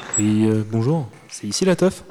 Oui, bonjour, c'est ici la teuf.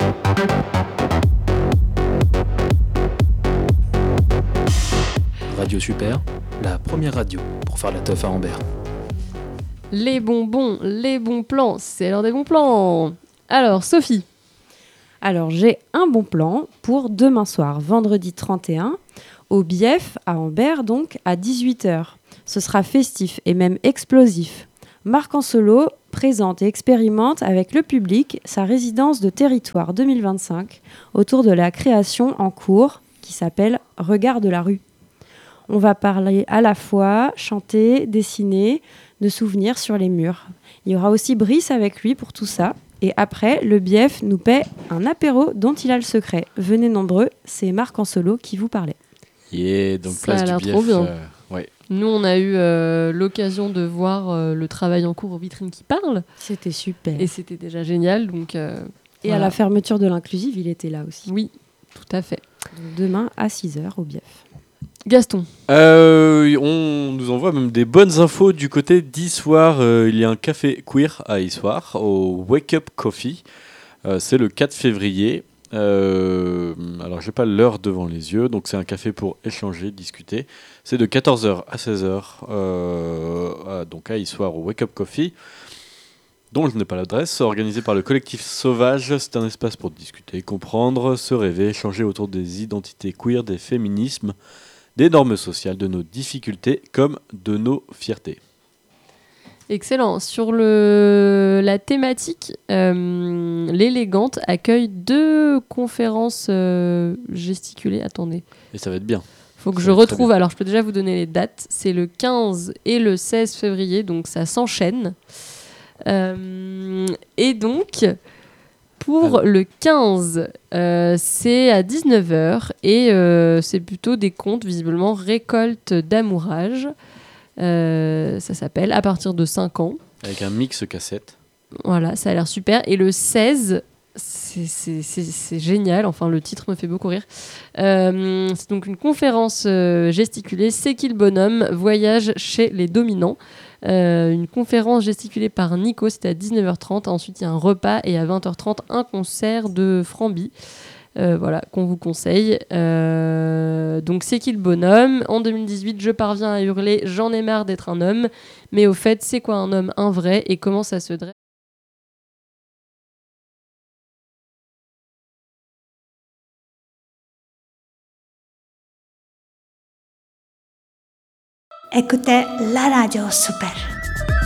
Radio Super, la première radio pour faire la teuf à Ambert. Les bonbons, les bons plans, c'est l'heure des bons plans. Alors, Sophie. Alors, j'ai un bon plan pour demain soir, vendredi 31, au Bief, à Ambert, donc, à 18h. Ce sera festif et même explosif. Marc Ancelot présente et expérimente avec le public sa résidence de territoire 2025 autour de la création en cours qui s'appelle « Regard de la rue ». On va parler à la fois, chanter, dessiner, de souvenirs sur les murs. Il y aura aussi Brice avec lui pour tout ça. Et après, le Bief nous paie un apéro dont il a le secret. Venez nombreux, c'est Marc Ancelot qui vous parlait. Donc Ça place a du l'air Bief. trop bien. Ouais. Nous, on a eu l'occasion de voir le travail en cours aux vitrines qui parlent. C'était super. Et c'était déjà génial. Donc, Et voilà. à la fermeture de l'inclusive, il était là aussi. Oui, tout à fait. Donc demain à 6h au Bief. Gaston. On nous envoie même des bonnes infos du côté d'Issoire. Il y a un café queer à Issoire, au Wake Up Coffee. C'est le 4 février. Alors, j'ai pas l'heure devant les yeux, donc c'est un café pour échanger, discuter. C'est de 14h à 16h, donc à Issoire, au Wake Up Coffee, dont je n'ai pas l'adresse, organisé par le collectif Sauvage. C'est un espace pour discuter, comprendre, se rêver, échanger autour des identités queer, des féminismes, des normes sociales, de nos difficultés comme de nos fiertés. Excellent. Sur la thématique, l'élégante accueille 2 conférences gesticulées. Attendez. Et ça va être bien. Faut que Ça je va être très retrouve. bien. Alors, je peux déjà vous donner les dates. C'est le 15 et le 16 février, donc ça s'enchaîne. Et donc, pour le 15, c'est à 19h et c'est plutôt des contes, visiblement, récolte d'amourage. Ça s'appelle à partir de 5 ans. Avec un mix cassette. Voilà, ça a l'air super. Et le 16, c'est génial. Enfin, le titre me fait beaucoup rire. C'est donc une conférence gesticulée. C'est qui le bonhomme? Voyage chez les dominants. Une conférence gesticulée par Nico, c'était à 19h30. Ensuite, il y a un repas et à 20h30, un concert de Frambi. Voilà, qu'on vous conseille. Donc, c'est qui le bonhomme? En 2018, je parviens à hurler « J'en ai marre d'être un homme ». Mais au fait, c'est quoi un homme, un vrai, et comment ça se dresse? Écoutez la radio super.